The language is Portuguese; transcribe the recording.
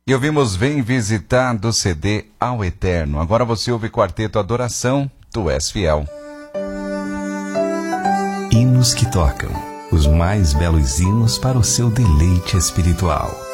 E ouvimos Vem Visitar do CD Ao Eterno. Agora você ouve Quarteto Adoração, Tu És Fiel. Hinos que tocam, os mais belos hinos para o seu deleite espiritual.